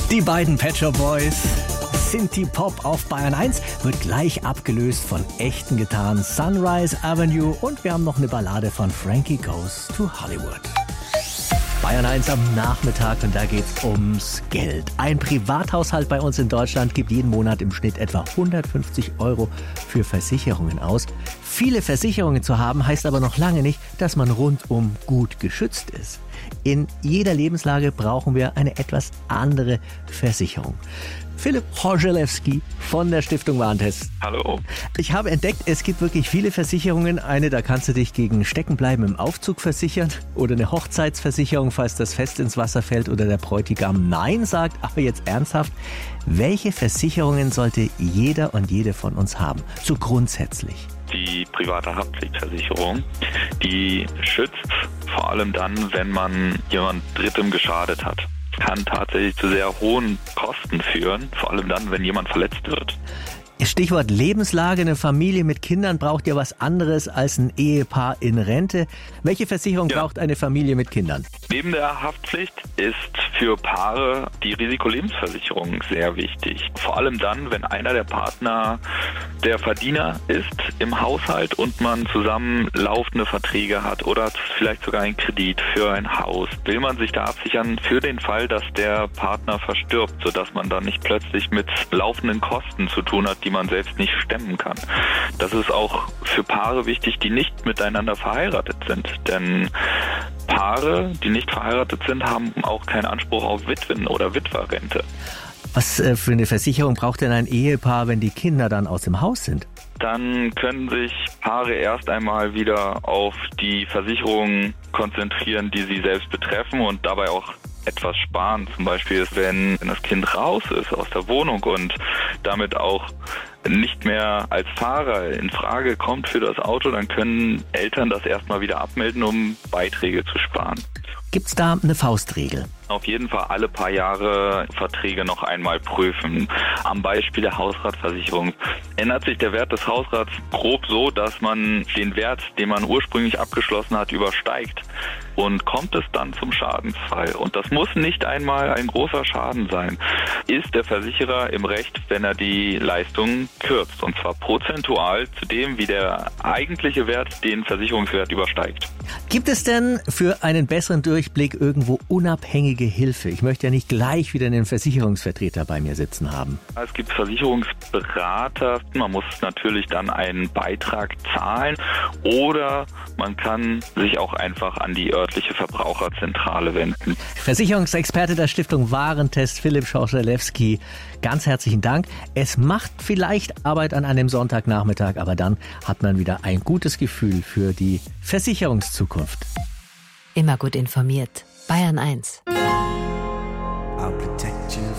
Die beiden Pet Shop Boys, Synthie Pop auf Bayern 1, wird gleich abgelöst von echten Gitarren Sunrise Avenue und wir haben noch eine Ballade von Frankie Goes to Hollywood. Bayern 1 am Nachmittag und da geht's ums Geld. Ein Privathaushalt bei uns in Deutschland gibt jeden Monat im Schnitt etwa 150 € für Versicherungen aus. Viele Versicherungen zu haben, heißt aber noch lange nicht, dass man rundum gut geschützt ist. In jeder Lebenslage brauchen wir eine etwas andere Versicherung. Philipp Chorzelewski von der Stiftung Warentest. Hallo. Ich habe entdeckt, es gibt wirklich viele Versicherungen. Eine, da kannst du dich gegen Steckenbleiben im Aufzug versichern oder eine Hochzeitsversicherung, falls das Fest ins Wasser fällt oder der Bräutigam Nein sagt. Aber jetzt ernsthaft, welche Versicherungen sollte jeder und jede von uns haben? So grundsätzlich. Die private Haftpflichtversicherung, die schützt vor allem dann, wenn man jemand Drittem geschadet hat. Kann tatsächlich zu sehr hohen Kosten führen, vor allem dann, wenn jemand verletzt wird. Stichwort Lebenslage, eine Familie mit Kindern braucht ja was anderes als ein Ehepaar in Rente. Welche Versicherung braucht eine Familie mit Kindern? Neben der Haftpflicht ist für Paare die Risikolebensversicherung sehr wichtig. Vor allem dann, wenn einer der Partner der Verdiener ist im Haushalt und man zusammen laufende Verträge hat oder vielleicht sogar einen Kredit für ein Haus, will man sich da absichern für den Fall, dass der Partner verstirbt, sodass man dann nicht plötzlich mit laufenden Kosten zu tun hat, die man selbst nicht stemmen kann. Das ist auch für Paare wichtig, die nicht miteinander verheiratet sind. Denn Paare, die nicht verheiratet sind, haben auch keinen Anspruch auf Witwen- oder Witwerrente. Was für eine Versicherung braucht denn ein Ehepaar, wenn die Kinder dann aus dem Haus sind? Dann können sich Paare erst einmal wieder auf die Versicherungen konzentrieren, die sie selbst betreffen und dabei auch etwas sparen. Zum Beispiel, wenn das Kind raus ist aus der Wohnung und damit auch nicht mehr als Fahrer in Frage kommt für das Auto, dann können Eltern das erstmal wieder abmelden, um Beiträge zu sparen. Gibt's da eine Faustregel? Auf jeden Fall alle paar Jahre Verträge noch einmal prüfen. Am Beispiel der Hausratversicherung ändert sich der Wert des Hausrats grob so, dass man den Wert, den man ursprünglich abgeschlossen hat, übersteigt. Und kommt es dann zum Schadensfall, und das muss nicht einmal ein großer Schaden sein, ist der Versicherer im Recht, wenn er die Leistung kürzt. Und zwar prozentual zu dem, wie der eigentliche Wert den Versicherungswert übersteigt. Gibt es denn für einen besseren Durchblick irgendwo unabhängige Hilfe? Ich möchte ja nicht gleich wieder einen Versicherungsvertreter bei mir sitzen haben. Es gibt Versicherungsberater. Man muss natürlich dann einen Beitrag zahlen oder man kann sich auch einfach an die örtliche Verbraucherzentrale wenden. Versicherungsexperte der Stiftung Warentest, Philipp Chorzelewski, ganz herzlichen Dank. Es macht vielleicht Arbeit an einem Sonntagnachmittag, aber dann hat man wieder ein gutes Gefühl für die Versicherungszukunft. Immer gut informiert. Bayern 1. I'll pretend